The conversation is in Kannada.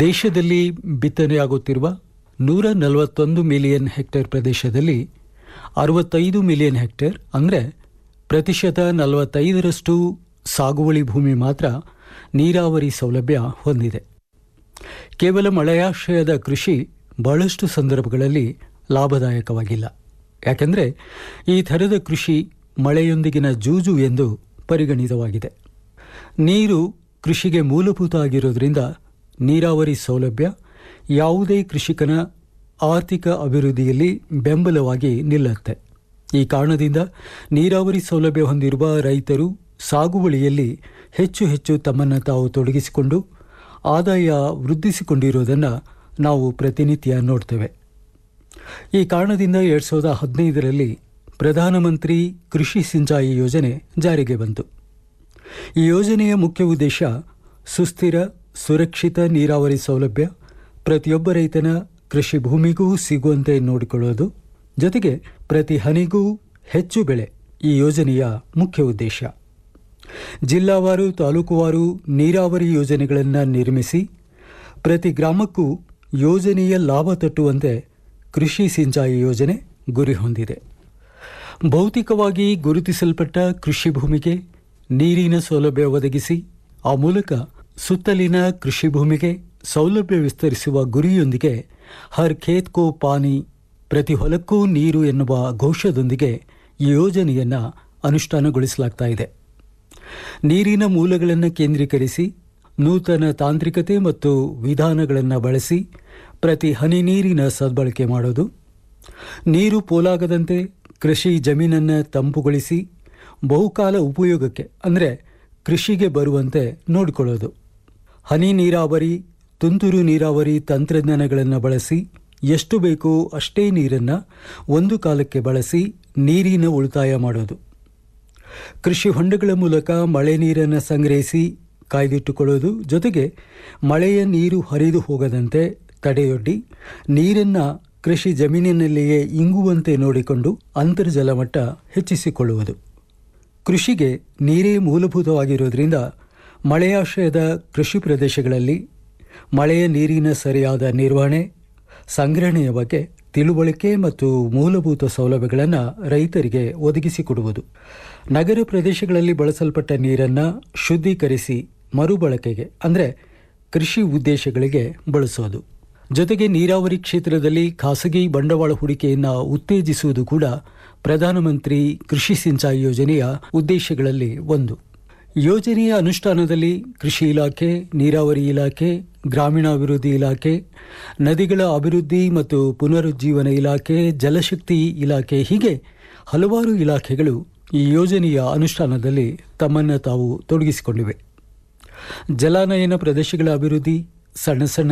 ದೇಶದಲ್ಲಿ ಬಿತ್ತನೆಯಾಗುತ್ತಿರುವ 141 ಮಿಲಿಯನ್ ಹೆಕ್ಟೇರ್ ಪ್ರದೇಶದಲ್ಲಿ 65 ಮಿಲಿಯನ್ ಹೆಕ್ಟೇರ್ ಅಂದರೆ ಪ್ರತಿಶತ 45ರಷ್ಟು ಸಾಗುವಳಿ ಭೂಮಿ ಮಾತ್ರ ನೀರಾವರಿ ಸೌಲಭ್ಯ ಹೊಂದಿದೆ. ಕೇವಲ ಮಳೆಯಾಶ್ರಯದ ಕೃಷಿ ಬಹಳಷ್ಟು ಸಂದರ್ಭಗಳಲ್ಲಿ ಲಾಭದಾಯಕವಾಗಿಲ್ಲ. ಯಾಕೆಂದರೆ ಈ ಥರದ ಕೃಷಿ ಮಳೆಯೊಂದಿಗಿನ ಜೂಜು ಎಂದು ಪರಿಗಣಿತವಾಗಿದೆ. ನೀರು ಕೃಷಿಗೆ ಮೂಲಭೂತ ಆಗಿರೋದ್ರಿಂದ ನೀರಾವರಿ ಸೌಲಭ್ಯ ಯಾವುದೇ ಕೃಷಿಕನ ಆರ್ಥಿಕ ಅಭಿವೃದ್ಧಿಯಲ್ಲಿ ಬೆಂಬಲವಾಗಿ ನಿಲ್ಲುತ್ತೆ. ಈ ಕಾರಣದಿಂದ ನೀರಾವರಿ ಸೌಲಭ್ಯ ಹೊಂದಿರುವ ರೈತರು ಸಾಗುವಳಿಯಲ್ಲಿ ಹೆಚ್ಚು ಹೆಚ್ಚು ತಮ್ಮನ್ನು ತಾವು ತೊಡಗಿಸಿಕೊಂಡು ಆದಾಯ ವೃದ್ಧಿಸಿಕೊಂಡಿರುವುದನ್ನು ನಾವು ಪ್ರತಿನಿತ್ಯ ನೋಡ್ತೇವೆ. ಈ ಕಾರಣದಿಂದ 2015ರಲ್ಲಿ ಪ್ರಧಾನಮಂತ್ರಿ ಕೃಷಿ ಸಿಂಚಾಯಿ ಯೋಜನೆ ಜಾರಿಗೆ ಬಂತು. ಈ ಯೋಜನೆಯ ಮುಖ್ಯ ಉದ್ದೇಶ ಸುಸ್ಥಿರ, ಸುರಕ್ಷಿತ ನೀರಾವರಿ ಸೌಲಭ್ಯ ಪ್ರತಿಯೊಬ್ಬ ರೈತನ ಕೃಷಿ ಭೂಮಿಗೂ ಸಿಗುವಂತೆ ನೋಡಿಕೊಳ್ಳುವುದು, ಜೊತೆಗೆ ಪ್ರತಿ ಹನಿಗೂ ಹೆಚ್ಚು ಬೆಳೆ ಈ ಯೋಜನೆಯ ಮುಖ್ಯ ಉದ್ದೇಶ. ಜಿಲ್ಲಾವಾರು, ತಾಲೂಕುವಾರು ನೀರಾವರಿ ಯೋಜನೆಗಳನ್ನು ನಿರ್ಮಿಸಿ ಪ್ರತಿ ಗ್ರಾಮಕ್ಕೂ ಯೋಜನೆಯ ಲಾಭ ತಟ್ಟುವಂತೆ ಕೃಷಿ ಸಿಂಚಾಯಿ ಯೋಜನೆ ಗುರಿ ಹೊಂದಿದೆ. ಭೌತಿಕವಾಗಿ ಗುರುತಿಸಲ್ಪಟ್ಟ ಕೃಷಿ ಭೂಮಿಗೆ ನೀರಿನ ಸೌಲಭ್ಯ ಒದಗಿಸಿ ಆ ಮೂಲಕ ಸುತ್ತಲಿನ ಕೃಷಿ ಭೂಮಿಗೆ ಸೌಲಭ್ಯ ವಿಸ್ತರಿಸುವ ಗುರಿಯೊಂದಿಗೆ ಹರ್ ಖೇತ್ ಕೋ ಪಾನಿ, ಪ್ರತಿ ಹೊಲಕ್ಕೂ ನೀರು ಎನ್ನುವ ಘೋಷದೊಂದಿಗೆ ಈ ಯೋಜನೆಯನ್ನು ಅನುಷ್ಠಾನಗೊಳಿಸಲಾಗ್ತಾ ಇದೆ. ನೀರಿನ ಮೂಲಗಳನ್ನು ಕೇಂದ್ರೀಕರಿಸಿ ನೂತನ ತಾಂತ್ರಿಕತೆ ಮತ್ತು ವಿಧಾನಗಳನ್ನು ಬಳಸಿ ಪ್ರತಿ ಹನಿ ನೀರಿನ ಸದ್ಬಳಕೆ ಮಾಡೋದು, ನೀರು ಪೋಲಾಗದಂತೆ ಕೃಷಿ ಜಮೀನನ್ನು ತಂಪುಗೊಳಿಸಿ ಬಹುಕಾಲ ಉಪಯೋಗಕ್ಕೆ ಅಂದರೆ ಕೃಷಿಗೆ ಬರುವಂತೆ ನೋಡಿಕೊಳ್ಳೋದು, ಹನಿ ನೀರಾವರಿ, ತುಂತುರು ನೀರಾವರಿ ತಂತ್ರಜ್ಞಾನಗಳನ್ನು ಬಳಸಿ ಎಷ್ಟು ಬೇಕೋ ಅಷ್ಟೇ ನೀರನ್ನು ಒಂದು ಕಾಲಕ್ಕೆ ಬಳಸಿ ನೀರಿನ ಉಳಿತಾಯ ಮಾಡೋದು, ಕೃಷಿ ಹೊಂಡಗಳ ಮೂಲಕ ಮಳೆ ನೀರನ್ನು ಸಂಗ್ರಹಿಸಿ ಕಾಯ್ದಿಟ್ಟುಕೊಳ್ಳೋದು, ಜೊತೆಗೆ ಮಳೆಯ ನೀರು ಹರಿದು ಹೋಗದಂತೆ ತಡೆಯೊಡ್ಡಿ ನೀರನ್ನು ಕೃಷಿ ಜಮೀನಿನಲ್ಲಿಯೇ ಇಂಗುವಂತೆ ನೋಡಿಕೊಂಡು ಅಂತರ್ಜಲ ಮಟ್ಟ ಹೆಚ್ಚಿಸಿಕೊಳ್ಳುವುದು. ಕೃಷಿಗೆ ನೀರೇ ಮೂಲಭೂತವಾಗಿರೋದ್ರಿಂದ ಮಳೆಯಾಶ್ರಯದ ಕೃಷಿ ಪ್ರದೇಶಗಳಲ್ಲಿ ಮಳೆಯ ನೀರಿನ ಸರಿಯಾದ ನಿರ್ವಹಣೆ, ಸಂಗ್ರಹಣೆಯ ಬಗ್ಗೆ ತಿಳುವಳಿಕೆ ಮತ್ತು ಮೂಲಭೂತ ಸೌಲಭ್ಯಗಳನ್ನು ರೈತರಿಗೆ ಒದಗಿಸಿಕೊಡುವುದು, ನಗರ ಪ್ರದೇಶಗಳಲ್ಲಿ ಬಳಸಲ್ಪಟ್ಟ ನೀರನ್ನು ಶುದ್ಧೀಕರಿಸಿ ಮರುಬಳಕೆಗೆ ಅಂದರೆ ಕೃಷಿ ಉದ್ದೇಶಗಳಿಗೆ ಬಳಸೋದು, ಜೊತೆಗೆ ನೀರಾವರಿ ಕ್ಷೇತ್ರದಲ್ಲಿ ಖಾಸಗಿ ಬಂಡವಾಳ ಹೂಡಿಕೆಯನ್ನು ಉತ್ತೇಜಿಸುವುದು ಕೂಡ ಪ್ರಧಾನಮಂತ್ರಿ ಕೃಷಿ ಸಿಂಚಾಯಿ ಯೋಜನೆಯ ಉದ್ದೇಶಗಳಲ್ಲಿ ಒಂದು. ಯೋಜನೆಯ ಅನುಷ್ಠಾನದಲ್ಲಿ ಕೃಷಿ ಇಲಾಖೆ, ನೀರಾವರಿ ಇಲಾಖೆ, ಗ್ರಾಮೀಣಾಭಿವೃದ್ಧಿ ಇಲಾಖೆ, ನದಿಗಳ ಅಭಿವೃದ್ಧಿ ಮತ್ತು ಪುನರುಜ್ಜೀವನ ಇಲಾಖೆ, ಜಲಶಕ್ತಿ ಇಲಾಖೆ ಹೀಗೆ ಹಲವಾರು ಇಲಾಖೆಗಳು ಈ ಯೋಜನೆಯ ಅನುಷ್ಠಾನದಲ್ಲಿ ತಮ್ಮನ್ನು ತಾವು ತೊಡಗಿಸಿಕೊಂಡಿವೆ. ಜಲಾನಯನ ಪ್ರದೇಶಗಳ ಅಭಿವೃದ್ಧಿ, ಸಣ್ಣ ಸಣ್ಣ